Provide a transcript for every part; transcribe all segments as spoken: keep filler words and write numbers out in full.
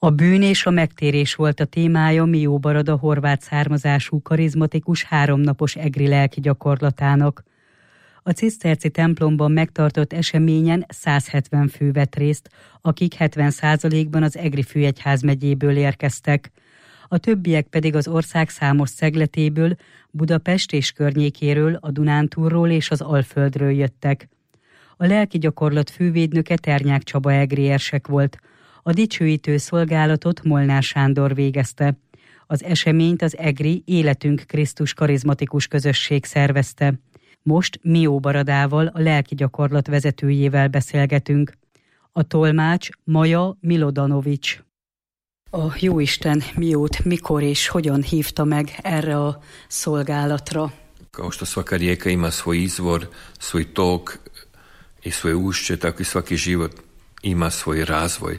A bűn és a megtérés volt a témája Mió Barada horvát származású karizmatikus háromnapos egri lelki gyakorlatának. A ciszterci templomban megtartott eseményen száz hetven fő vett részt, akik hetven százalékban az Egri főegyházmegyéből érkeztek. A többiek pedig az ország számos szegletéből, Budapest és környékéről, a Dunántúlról és az Alföldről jöttek. A lelki gyakorlat fővédnöke Ternyák Csaba egri érsek volt. A dicsőítő szolgálatot Molnár Sándor végezte. Az eseményt az egri Életünk Krisztus karizmatikus közösség szervezte. Most Mió Baradával, a lelki gyakorlat vezetőjével beszélgetünk. A tolmács Maja Milodanovics. A Jóisten Miót mikor és hogyan hívta meg erre a szolgálatra? Kao što svaka rijeka ima svoj izvor, svoj tok i svoje ušće, tako i svaki život ima svoj razvoj.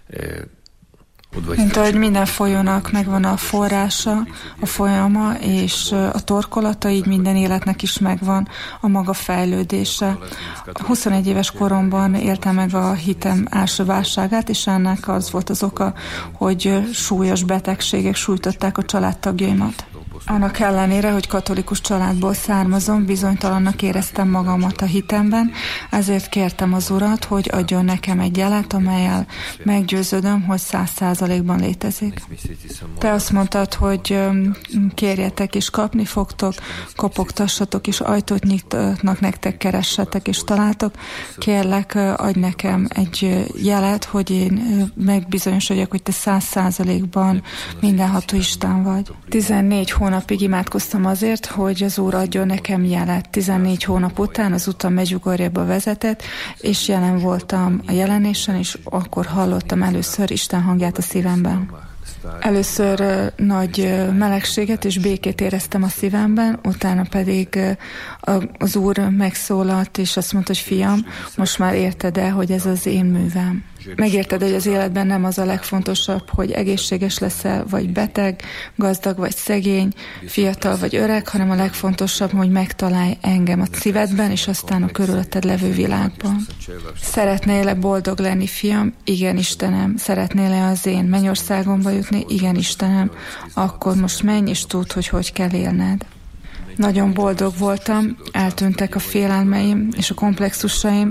Mint ahogy minden folyónak megvan a forrása, a folyama és a torkolata, így minden életnek is megvan a maga fejlődése. huszonegy éves koromban éltem meg a hitem első válságát, és ennek az volt az oka, hogy súlyos betegségek sújtották a családtagjaimat. Annak ellenére, hogy katolikus családból származom, bizonytalannak éreztem magamat a hitemben, ezért kértem az Urat, hogy adjon nekem egy jelet, amellyel meggyőződöm, hogy száz százalékban létezik. Te azt mondtad, hogy kérjetek és kapni fogtok, kopogtassatok és ajtót nyitnak nektek, keressetek és találtok. Kérlek, adj nekem egy jelet, hogy én megbizonyosodjak, hogy te száz százalékban mindenható Isten vagy. tizennégy hónapig imádkoztam azért, hogy az Úr adjon nekem jelet. tizennégy hónap után az utam Medjugorjéba vezetett, és jelen voltam a jelenésen, és akkor hallottam először Isten hangját a szívemben. Először uh, nagy uh, melegséget és békét éreztem a szívemben, utána pedig uh, az Úr megszólalt, és azt mondta, hogy fiam, most már érted el, hogy ez az én művem. Megérted, hogy az életben nem az a legfontosabb, hogy egészséges leszel, vagy beteg, gazdag vagy szegény, fiatal vagy öreg, hanem a legfontosabb, hogy megtalálj engem a szívedben, és aztán a körülötted levő világban. Szeretnél-e boldog lenni, fiam? Igen, Istenem. Szeretnél-e az én mennyországomba jutni? Igen, Istenem. Akkor most menj, és tudd, hogy hogy kell élned. Nagyon boldog voltam, eltűntek a félelmeim és a komplexusaim,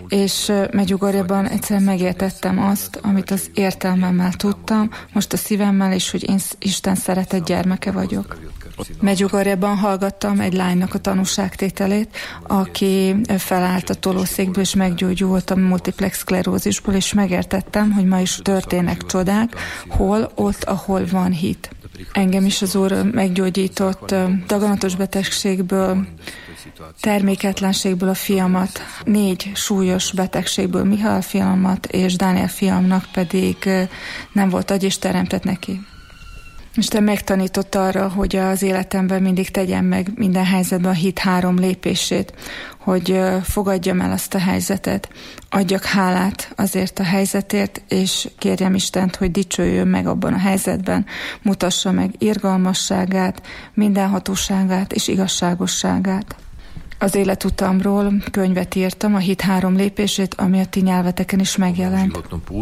és Medjugorjéban egyszerűen megértettem azt, amit az értelmemmel tudtam, most a szívemmel, és hogy én Isten szeretett gyermeke vagyok. Medjugorjéban hallgattam egy lánynak a tanúságtételét, aki felállt a tolószékből, és meggyógyult a multiplex szklerózisból, és megértettem, hogy ma is történnek csodák, hol, ott, ahol van hit. Engem is az Úr meggyógyított daganatos betegségből, terméketlenségből a fiamat, négy súlyos betegségből Mihály fiamat, és Dániel fiamnak pedig nem volt agy, és teremtett neki. Isten megtanított arra, hogy az életemben mindig tegyem meg minden helyzetben a hit három lépését, hogy fogadjam el azt a helyzetet, adjak hálát azért a helyzetért, és kérjem Istent, hogy dicsőjön meg abban a helyzetben, mutassa meg irgalmasságát, mindenhatóságát és igazságosságát. Az életutamról könyvet írtam, a hit három lépését, ami a ti nyelveteken is megjelent.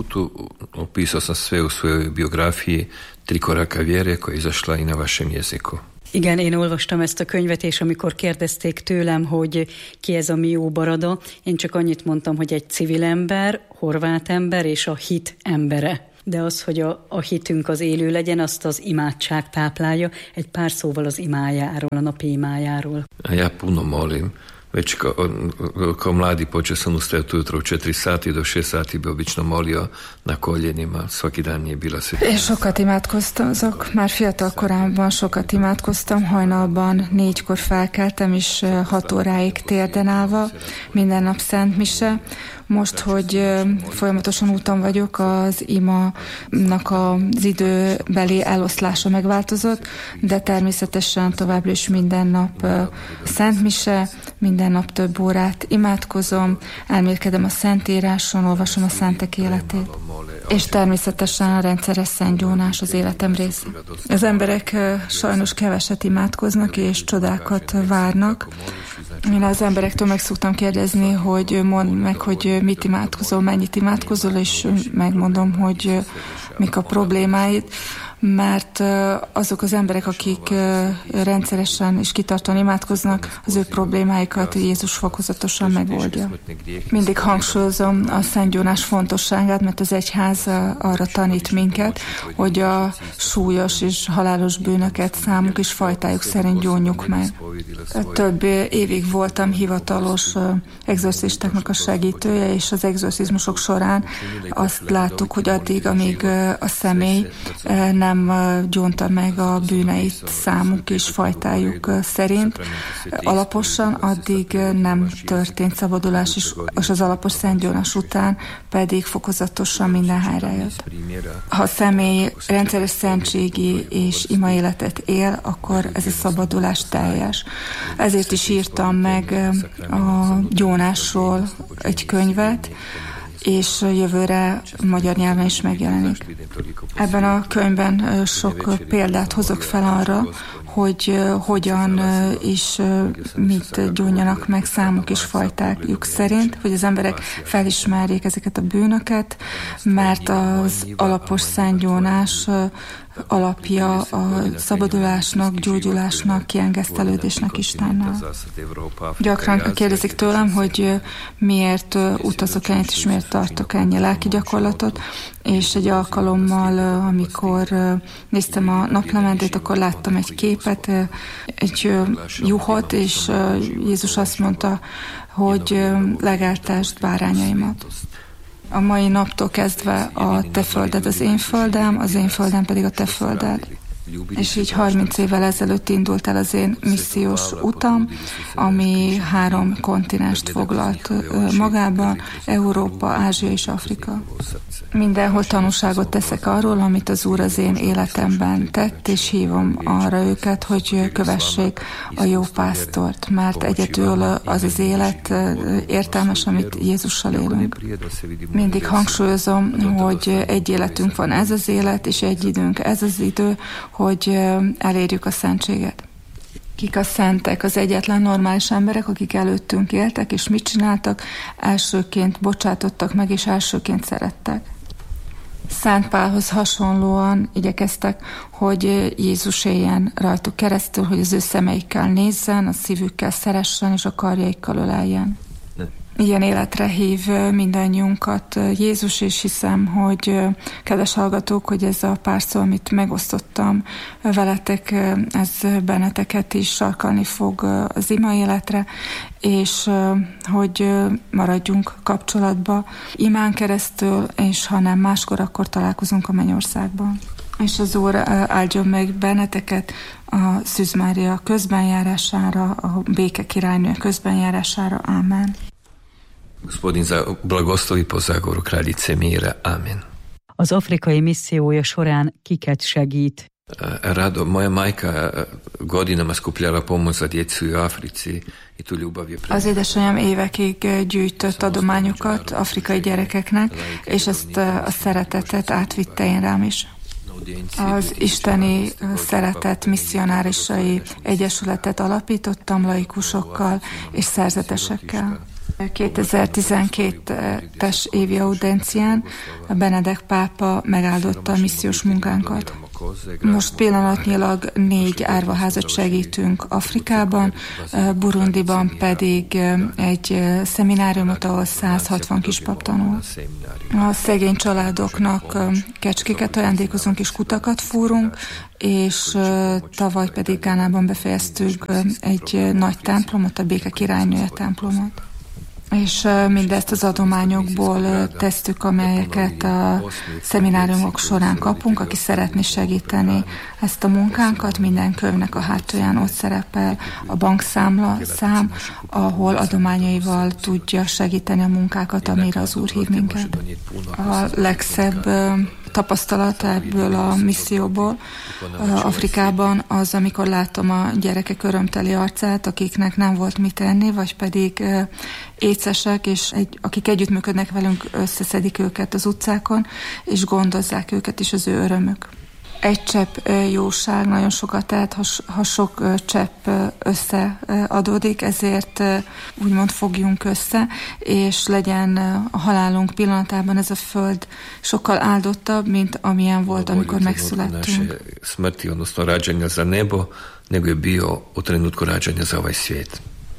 Opisao sam sve u svojoj biografiji tri koraka vjere koja je izašla i na vašem jeziku. Igen, én olvastam ezt a könyvet, és amikor kérdezték tőlem, hogy ki ez a Mió Barada, én csak annyit mondtam, hogy egy civil ember, horvát ember és a hit embere. De az, hogy a, a hitünk az élő legyen, azt az imádság táplálja. Egy pár szóval az imájáról, a napi imájáról. Ja puno molim. Već kao, kao mladi počeo sam ustajati ujutro u četiri sati do šest sati bi obično molio na koljenima. Svaki dan nije bila se. És sokat imádkoztam, azok már fiatal koromban sokat imádkoztam, hajnalban négykor felkeltem, és hat óráig térden állva, minden nap szent mise. Most, hogy folyamatosan úton vagyok, az imának az időbeli eloszlása megváltozott, de természetesen továbbra is minden nap szent mise, minden nap több órát imádkozom, elmélkedem a Szentíráson, olvasom a szentek életét, és természetesen a rendszeres szentgyónás az életem része. Az emberek sajnos keveset imádkoznak és csodákat várnak, Én az emberektől meg szoktam kérdezni, hogy mondd meg, hogy mit imádkozol, mennyit imádkozol, és megmondom, hogy mik a problémáid, mert azok az emberek, akik rendszeresen és kitartóan imádkoznak, az ő problémáikat Jézus fokozatosan megoldja. Mindig hangsúlyozom a szentgyónás fontosságát, mert az egyház arra tanít minket, hogy a súlyos és halálos bűnöket számuk és fajtájuk szerint gyónjuk meg. Több évig voltam hivatalos egzorcistáknak a segítője, és az egzorcizmusok során azt láttuk, hogy addig, amíg a személy nem gyónta meg a bűneit számuk és fajtájuk szerint alaposan, addig nem történt szabadulás, és az alapos szentgyónás után pedig fokozatosan minden helyrejött. Ha a személy rendszeres szentségi és ima életet él, akkor ez a szabadulás teljes. Ezért is írtam meg a gyónásról egy könyvet, és jövőre magyar nyelven is megjelenik. Ebben a könyvben sok példát hozok fel arra, hogy hogyan és mit gyónjanak meg számuk és fajtájuk szerint, hogy az emberek felismerjék ezeket a bűnöket, mert az alapos szentgyónás alapja a szabadulásnak, gyógyulásnak, kiengesztelődésnek Istennel. Gyakran kérdezik tőlem, hogy miért utazok ennyit, és miért tartok ennyi lelki gyakorlatot, és egy alkalommal, amikor néztem a naplementét, akkor láttam egy képet, egy juhot, és Jézus azt mondta, hogy legeltesd bárányaimat. A mai naptól kezdve a te földed az én földem, az én földem pedig a te földed. És így harminc évvel ezelőtt indult el az én missziós utam, ami három kontinenst foglalt magában, Európa, Ázsia és Afrika. Mindenhol tanúságot teszek arról, amit az Úr az én életemben tett, és hívom arra őket, hogy kövessék a jó pásztort, mert egyedül az az élet értelmes, amit Jézussal élünk. Mindig hangsúlyozom, hogy egy életünk van, ez az élet, és egy időnk, ez az idő, hogy elérjük a szentséget. Kik a szentek? Az egyetlen normális emberek, akik előttünk éltek, és mit csináltak? Elsőként bocsátottak meg, és elsőként szerettek. Szent Pálhoz hasonlóan igyekeztek, hogy Jézus éljen rajtuk keresztül, hogy az ő szemeikkel nézzen, a szívükkel szeressen, és a karjaikkal öleljen. Ilyen életre hív mindannyiunkat Jézus, és hiszem, hogy kedves hallgatók, hogy ez a pár szó, amit megosztottam veletek, ez benneteket is sarkalni fog az ima életre, és hogy maradjunk kapcsolatba imán keresztül, és ha nem máskor, akkor találkozunk a mennyországban. És az Úr áldjon meg benneteket a Szűz Mária közbenjárására, a Béke királynő közbenjárására. Ámen. Gospodin blagoslovi po Zagoru kraljice mira. Amen. Az afrikai missziója során kiket segít? Rado, moja majka godinama skupljala pomoć za djecu u Africi i tu ljubav je... Az édesanyám évekig gyűjtött adományokat afrikai gyerekeknek, és ezt a szeretetet átvitte én rám is. Az isteni szeretet misszionárisai egyesületet alapítottam laikusokkal és szerzetesekkel. kétezer-tizenkettes évi audencián a Benedek pápa megáldotta a missziós munkánkat. Most pillanatnyilag négy árvaházat segítünk Afrikában, Burundiban pedig egy szemináriumot, ahol száz hatvan kispap tanul. A szegény családoknak kecskéket ajándékozunk és kutakat fúrunk, és tavaly pedig Gánában befejeztük egy nagy templomot, a Béke királynője templomot. És mindezt az adományokból tesztük, amelyeket a szemináriumok során kapunk. Aki szeretné segíteni ezt a munkánkat, minden könyvnek a hátulján ott szerepel a bankszámla szám, ahol adományaival tudja segíteni a munkákat, amire az Úr hív minket. A legszebb tapasztalat ebből a misszióból Afrikában az, amikor látom a gyerekek örömteli arcát, akiknek nem volt mit enni, vagy pedig écesek, és egy, akik együttműködnek velünk, összeszedik őket az utcákon, és gondozzák őket is, az ő örömük. Egy csepp jóság nagyon sokat tehet, ha, ha sok csepp összeadódik, ezért úgymond fogjunk össze, és legyen a halálunk pillanatában ez a föld sokkal áldottabb, mint amilyen volt, amikor megszülettünk. Smrti, odnosno rađanja za nebo, nego je bio u trenutku rađanja za ovaj svijet.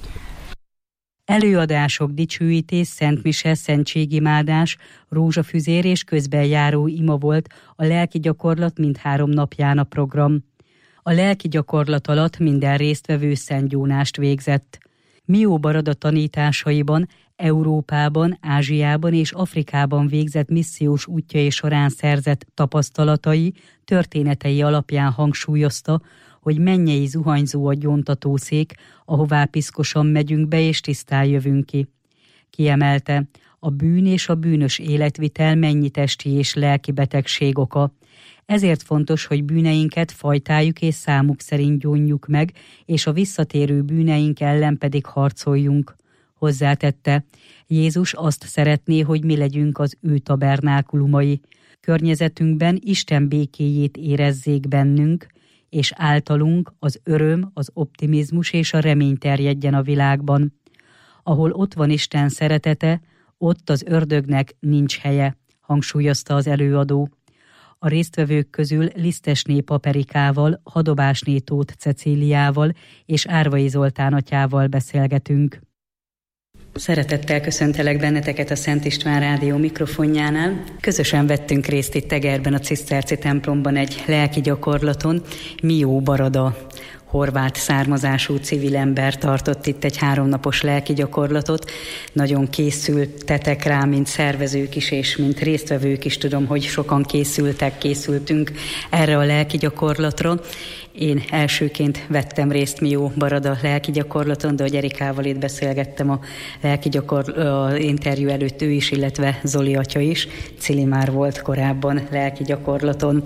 Előadások, dicsőítés, szentmise, szentségimádás, rózsafüzér és közben járó ima volt a lelki gyakorlat mindhárom napján a program. A lelki gyakorlat alatt minden résztvevő szentgyónást végzett. Mió Barada tanításaiban, Európában, Ázsiában és Afrikában végzett missziós útjai során szerzett tapasztalatai, történetei alapján hangsúlyozta, hogy mennyei zuhanyzó a gyóntatószék, ahová piszkosan megyünk be és tisztán jövünk ki. Kiemelte, a bűn és a bűnös életvitel mennyi testi és lelki betegség oka. Ezért fontos, hogy bűneinket fajtájuk és számuk szerint gyónjuk meg, és a visszatérő bűneink ellen pedig harcoljunk. Hozzátette, Jézus azt szeretné, hogy mi legyünk az ő tabernákulumai. Környezetünkben Isten békéjét érezzék bennünk, és általunk az öröm, az optimizmus és a remény terjedjen a világban. Ahol ott van Isten szeretete, ott az ördögnek nincs helye, hangsúlyozta az előadó. A résztvevők közül Lisztesné Paperikával, Hadobásné Tóth Cecíliával és Árvai Zoltán atyával beszélgetünk. Szeretettel köszöntelek benneteket a Szent István Rádió mikrofonjánál. Közösen vettünk részt itt Egerben, a ciszterci templomban egy lelki gyakorlaton. Mió Barada, horvát származású civil ember tartott itt egy háromnapos lelki gyakorlatot. Nagyon készültetek rá, mint szervezők is, és mint résztvevők is. Tudom, hogy sokan készültek, készültünk erre a lelki gyakorlatra. Én elsőként vettem részt Mió Barada lelki gyakorlaton, de hogy Erikával itt beszélgettem a lelki gyakor, a interjú előtt ő is, illetve Zoli atya is. Cili már volt korábban lelki gyakorlaton.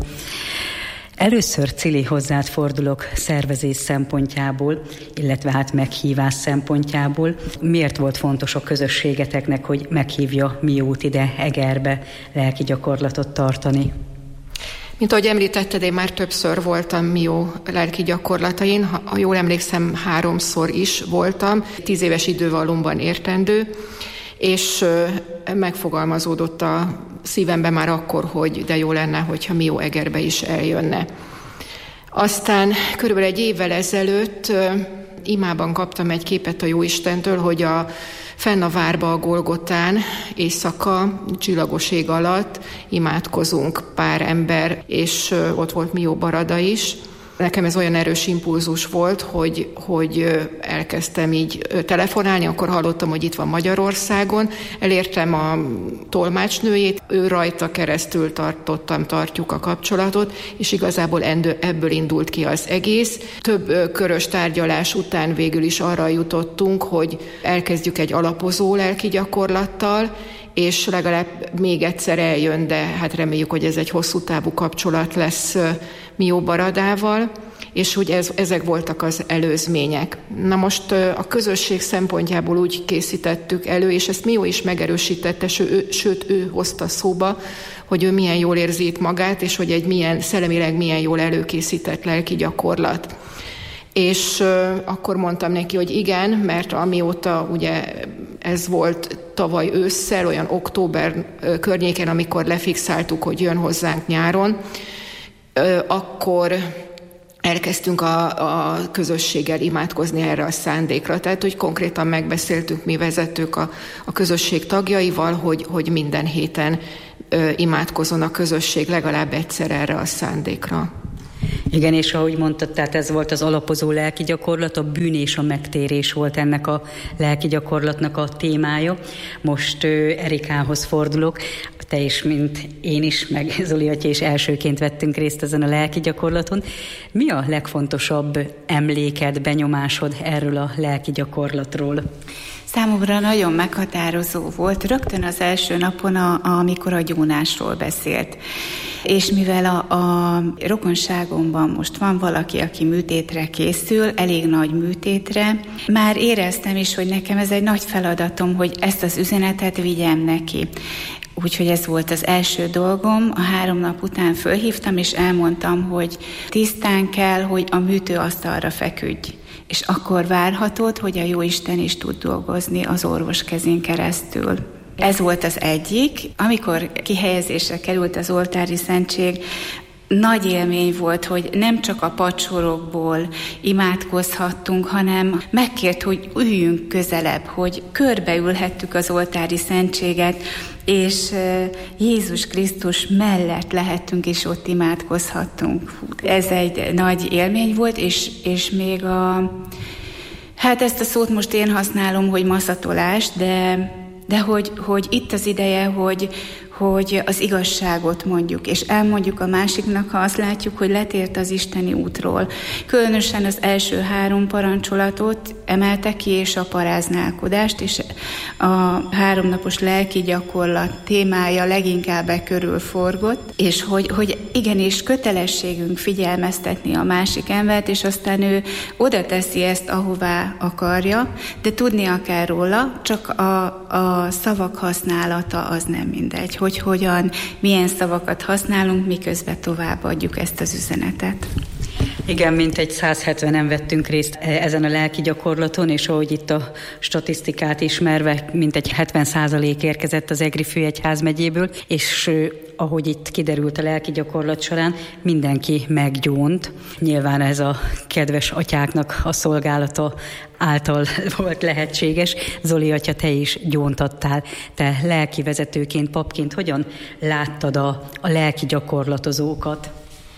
Először, Cili, hozzád fordulok szervezés szempontjából, illetve hát meghívás szempontjából. Miért volt fontos a közösségeteknek, hogy meghívja Miót ide Egerbe lelki gyakorlatot tartani? Mint ahogy említetted, én már többször voltam Mió lelki gyakorlatain, ha jól emlékszem, háromszor is voltam, tíz éves idővallomban értendő, és megfogalmazódott a szívemben már akkor, hogy de jó lenne, hogyha Mió Egerbe is eljönne. Aztán körülbelül egy évvel ezelőtt imában kaptam egy képet a Jóistentől, hogy a fenn a várba a Golgotán éjszaka, csillagos ég alatt imádkozunk pár ember, és ott volt Mió Barada is. Nekem ez olyan erős impulzus volt, hogy, hogy elkezdtem így telefonálni, akkor hallottam, hogy itt van Magyarországon. Elértem a tolmácsnőjét, ő rajta keresztül tartottam, tartjuk a kapcsolatot, és igazából ebből indult ki az egész. Több körös tárgyalás után végül is arra jutottunk, hogy elkezdjük egy alapozó lelki gyakorlattal, és legalább még egyszer eljön, de hát reméljük, hogy ez egy hosszú távú kapcsolat lesz Mió Baradával, és hogy ez, ezek voltak az előzmények. Na most a közösség szempontjából úgy készítettük elő, és ezt Mió is megerősítette, sőt ő hozta szóba, hogy ő milyen jól érzi itt magát, és hogy egy milyen, szellemileg milyen jól előkészített lelki gyakorlat. És uh, akkor mondtam neki, hogy igen, mert amióta ugye ez volt tavaly ősszel, olyan október uh, környéken, amikor lefixáltuk, hogy jön hozzánk nyáron, uh, akkor elkezdtünk a, a közösséggel imádkozni erre a szándékra. Tehát, hogy konkrétan megbeszéltünk mi vezetők a, a közösség tagjaival, hogy, hogy minden héten uh, imádkozon a közösség legalább egyszer erre a szándékra. Igen, és ahogy mondtad, tehát ez volt az alapozó lelki gyakorlat, a bűn és a megtérés volt ennek a lelki gyakorlatnak a témája. Most Erikához fordulok, te is, mint én is, meg Zoli atya is elsőként vettünk részt ezen a lelki gyakorlaton. Mi a legfontosabb emléked, benyomásod erről a lelki gyakorlatról? Számomra nagyon meghatározó volt rögtön az első napon, a, amikor a gyónásról beszélt. És mivel a, a rokonságomban most van valaki, aki műtétre készül, elég nagy műtétre, már éreztem is, hogy nekem ez egy nagy feladatom, hogy ezt az üzenetet vigyem neki. Úgyhogy ez volt az első dolgom. A három nap után fölhívtam, és elmondtam, hogy tisztán kell, hogy a műtőasztalra feküdj. És akkor várhatod, hogy a Jóisten is tud dolgozni az orvos kezén keresztül. Ez volt az egyik. Amikor kihelyezésre került az oltári szentség, nagy élmény volt, hogy nem csak a padsorokból imádkozhattunk, hanem megkért, hogy üljünk közelebb, hogy körbeülhettük az oltári szentséget, és Jézus Krisztus mellett lehettünk, és ott imádkozhattunk. Ez egy nagy élmény volt, és, és még a... Hát ezt a szót most én használom, hogy maszatolás, de, de hogy, hogy itt az ideje, hogy, hogy az igazságot mondjuk, és elmondjuk a másiknak, ha azt látjuk, hogy letért az isteni útról. Különösen az első három parancsolatot emelte ki, és a paráználkodást, és a háromnapos lelki gyakorlat témája leginkább e körül forgott, és hogy, hogy igenis kötelességünk figyelmeztetni a másik embert, és aztán ő oda teszi ezt, ahová akarja, de tudnia kell róla, csak a, a szavak használata az nem mindegy, hogy hogyan, milyen szavakat használunk, miközben továbbadjuk ezt az üzenetet. Igen, mintegy száz hetvenen vettünk részt ezen a lelki gyakorlaton, és ahogy itt a statisztikát ismerve, mintegy hetven százalék érkezett az Egri főegyházmegyéből, és ahogy itt kiderült a lelki gyakorlat során, mindenki meggyónt. Nyilván ez a kedves atyáknak a szolgálata által volt lehetséges. Zoli atya, te is gyóntattál. Te lelki vezetőként, papként hogyan láttad a, a lelki gyakorlatozókat?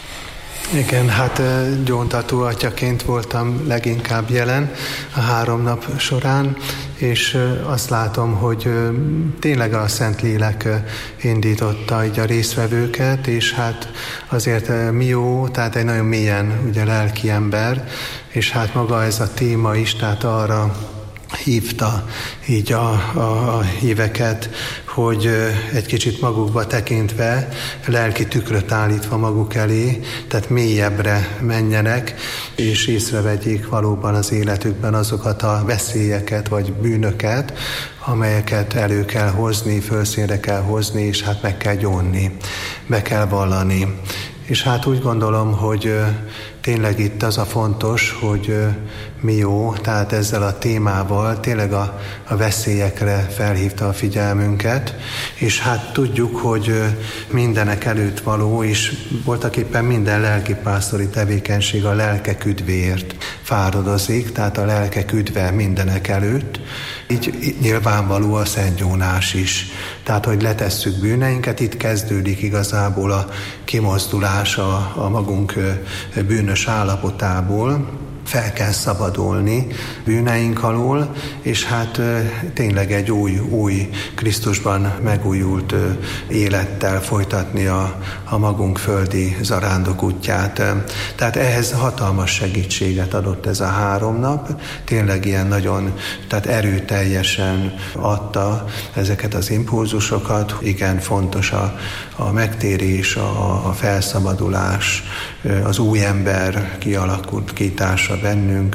Igen, hát gyóntató atyaként voltam leginkább jelen a három nap során, és azt látom, hogy tényleg a Szentlélek indította így a résztvevőket, és hát azért Mió, tehát egy nagyon mélyen ugye lelki ember, és hát maga ez a téma is, tehát arra hívta így a, a, a híveket, hogy egy kicsit magukba tekintve, lelki tükröt állítva maguk elé, tehát mélyebbre menjenek, és észrevegyék valóban az életükben azokat a veszélyeket, vagy bűnöket, amelyeket elő kell hozni, fölszínre kell hozni, és hát meg kell gyónni, be kell vallani. És hát úgy gondolom, hogy tényleg itt az a fontos, hogy mi jó, tehát ezzel a témával tényleg a, a veszélyekre felhívta a figyelmünket, és hát tudjuk, hogy mindenek előtt való, és voltaképpen minden lelkipásztori tevékenység a lelkek üdvéért fáradozik, tehát a lelkek üdve mindenek előtt, így nyilvánvaló a szentgyónás is. Tehát, hogy letesszük bűneinket, itt kezdődik igazából a kimozdulás a, a magunk bűnös állapotából, fel kell szabadulni bűneink alól, és hát tényleg egy új, új Krisztusban megújult élettel folytatni a, a magunk földi zarándok útját. Tehát ehhez hatalmas segítséget adott ez a három nap, tényleg ilyen nagyon, tehát erőteljesen adta ezeket az impulzusokat. Igen, fontos a, a megtérés, a, a felszabadulás, az új ember kialakítása bennünk.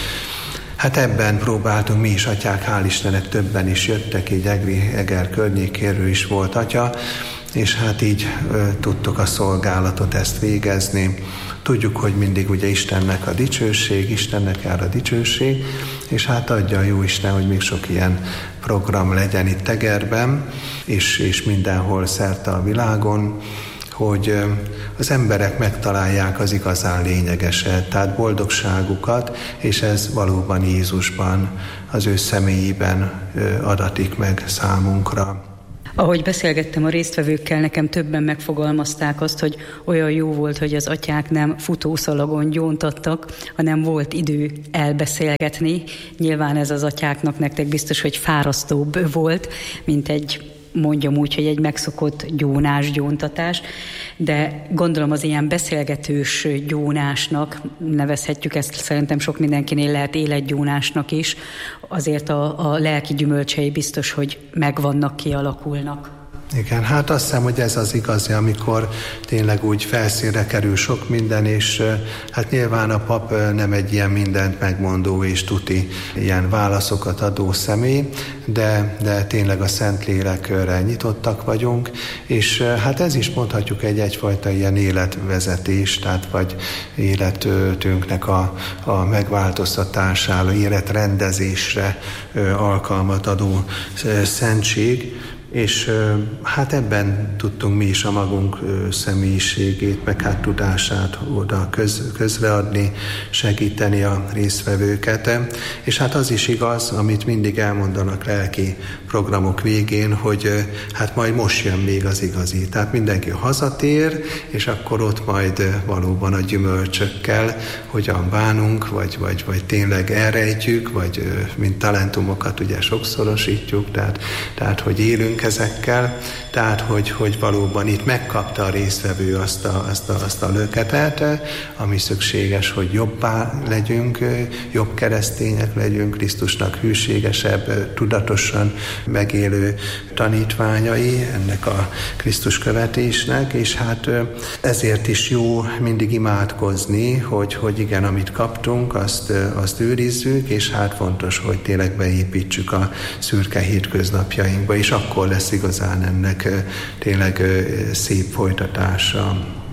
Hát ebben próbáltunk mi is, atyák, hál' Istennek többen is jöttek, így Egri, Eger környékéről is volt atya, és hát így ö, tudtuk a szolgálatot ezt végezni. Tudjuk, hogy mindig ugye Istennek a dicsőség, Istennek jár a dicsőség, és hát adja a Jóisten, hogy még sok ilyen program legyen itt Egerben, és, és mindenhol szerte a világon, hogy az emberek megtalálják az igazán lényegeset, tehát boldogságukat, és ez valóban Jézusban, az ő személyében adatik meg számunkra. Ahogy beszélgettem a résztvevőkkel, nekem többen megfogalmazták azt, hogy olyan jó volt, hogy az atyák nem futószalagon gyóntattak, hanem volt idő elbeszélgetni. Nyilván ez az atyáknak nektek biztos, hogy fárasztóbb volt, mint egy, mondjam úgy, hogy egy megszokott gyónás, gyóntatás, de gondolom az ilyen beszélgetős gyónásnak, nevezhetjük ezt, szerintem sok mindenkinél lehet életgyónásnak is, azért a, a lelki gyümölcsei biztos, hogy megvannak, kialakulnak. Igen, hát azt hiszem, hogy ez az igazi, amikor tényleg úgy felszínre kerül sok minden, és hát nyilván a pap nem egy ilyen mindent megmondó és tuti ilyen válaszokat adó személy, de, de tényleg a Szentlélekre nyitottak vagyunk, és hát ez is mondhatjuk egy egyfajta ilyen életvezetés, tehát vagy életünknek a, a megváltoztatására, életrendezésre alkalmat adó szentség, és hát ebben tudtunk mi is a magunk személyiségét, meg hát tudását oda köz, közreadni, segíteni a résztvevőket. És hát az is igaz, amit mindig elmondanak lelki programok végén, hogy hát majd most jön még az igazi. Tehát mindenki hazatér, és akkor ott majd valóban a gyümölcsökkel hogyan bánunk, vagy, vagy, vagy tényleg elrejtjük, vagy mint talentumokat ugye sokszorosítjuk, tehát, tehát hogy élünk ezekkel, tehát hogy, hogy valóban itt megkapta a résztvevő azt a, azt, a, azt a löketet, ami szükséges, hogy jobbá legyünk, jobb keresztények legyünk, Krisztusnak hűségesebb, tudatosan megélő tanítványai ennek a Krisztus követésnek, és hát ezért is jó mindig imádkozni, hogy, hogy igen, amit kaptunk, azt, azt őrizzük, és hát fontos, hogy tényleg beépítsük a szürke hétköznapjainkba, és akkor lesz igazán ennek tényleg szép folytatása.